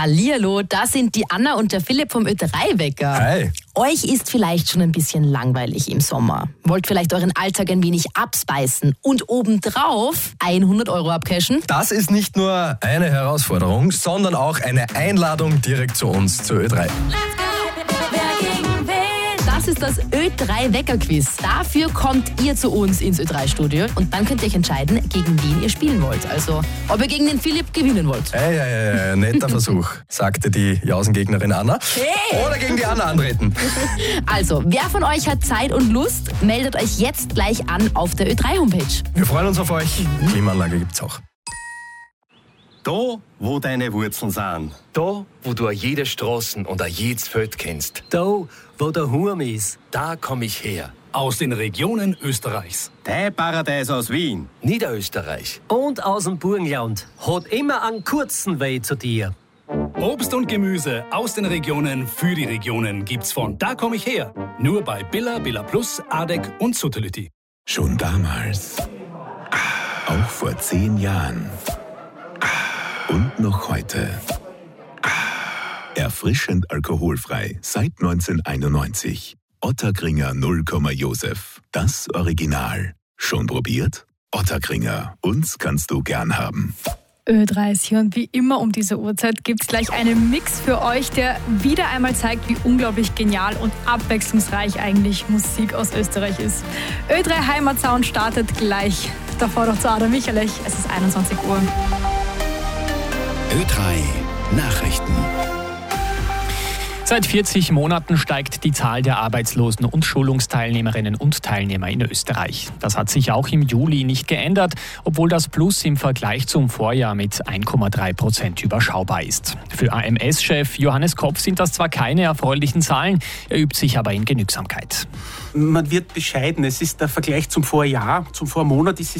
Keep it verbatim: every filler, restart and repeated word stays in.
Hallihallo, da sind die Anna und der Philipp vom Ö drei Wecker. Hi. Euch ist vielleicht schon ein bisschen langweilig im Sommer. Wollt vielleicht euren Alltag ein wenig abspeisen und obendrauf hundert Euro abcashen? Das ist nicht nur eine Herausforderung, sondern auch eine Einladung direkt zu uns, zu Ö drei. Das ist das Ö drei Wecker-Quiz. Dafür kommt ihr zu uns ins Ö drei Studio und dann könnt ihr euch entscheiden, gegen wen ihr spielen wollt. Also, ob ihr gegen den Philipp gewinnen wollt. Hey, hey, hey, netter Versuch, sagte die Jausengegnerin Anna. Hey. Oder gegen die Anna antreten. Also, wer von euch hat Zeit und Lust, meldet euch jetzt gleich an auf der Ö drei Homepage. Wir freuen uns auf euch. Klimaanlage gibt's auch. Da, wo deine Wurzeln sind. Da, wo du jede Straßen und jedes Feld kennst. Da, wo der Hurm ist. Da komm ich her. Aus den Regionen Österreichs. Dein Paradies aus Wien. Niederösterreich. Und aus dem Burgenland. Hat immer einen kurzen Weg zu dir. Obst und Gemüse aus den Regionen für die Regionen gibt's von Da komm ich her. Nur bei Billa, Billa Plus, Adek und Suttelütti. Schon damals. Auch vor zehn Jahren. Und noch heute. Erfrischend alkoholfrei seit neunzehnhunderteinundneunzig. Ottakringer null Komma Josef. Das Original. Schon probiert? Ottakringer. Uns kannst du gern haben. Ö drei ist hier und wie immer um diese Uhrzeit gibt es gleich einen Mix für euch, der wieder einmal zeigt, wie unglaublich genial und abwechslungsreich eigentlich Musik aus Österreich ist. Ö drei Heimatsound startet gleich. Davor doch zu Adam Michalech. Es ist einundzwanzig Uhr. Ö drei Nachrichten. Seit vierzig Monaten steigt die Zahl der Arbeitslosen und Schulungsteilnehmerinnen und Teilnehmer in Österreich. Das hat sich auch im Juli nicht geändert, obwohl das Plus im Vergleich zum Vorjahr mit eins Komma drei Prozent überschaubar ist. Für A M S-Chef Johannes Kopf sind das zwar keine erfreulichen Zahlen, er übt sich aber in Genügsamkeit. Man wird bescheiden. Es ist der Vergleich zum Vorjahr. Zum Vormonat ist es